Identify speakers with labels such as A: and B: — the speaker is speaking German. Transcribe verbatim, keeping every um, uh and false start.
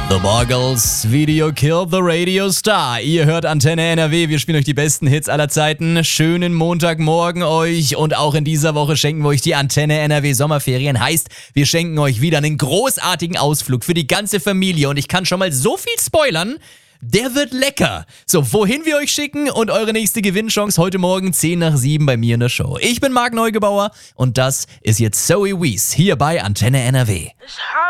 A: The Boggles, Video Killed the Radio Star. Ihr hört Antenne N R W, wir spielen euch die besten Hits aller Zeiten. Schönen Montagmorgen euch und auch in dieser Woche schenken wir euch die Antenne N R W Sommerferien. Heißt, wir schenken euch wieder einen großartigen Ausflug für die ganze Familie und ich kann schon mal so viel spoilern, der wird lecker. So, wohin wir euch schicken und eure nächste Gewinnchance heute Morgen zehn nach sieben bei mir in der Show. Ich bin Marc Neugebauer und das ist jetzt Zoe Wies hier bei Antenne N R W.